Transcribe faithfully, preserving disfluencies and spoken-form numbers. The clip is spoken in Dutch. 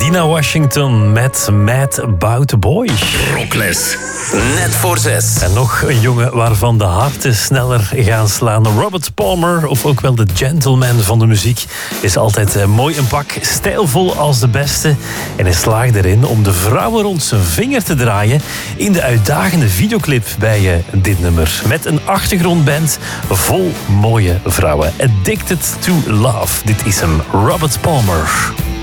Dina Washington met Mad About the Boy. Rockles, net voor zes. En nog een jongen waarvan de harten sneller gaan slaan. Robert Palmer, of ook wel de gentleman van de muziek, is altijd mooi in pak, stijlvol als de beste. En hij slaagt erin om de vrouwen rond zijn vinger te draaien in de uitdagende videoclip bij dit nummer. Met een achtergrondband vol mooie vrouwen. Addicted to Love. Dit is hem, Robert Palmer.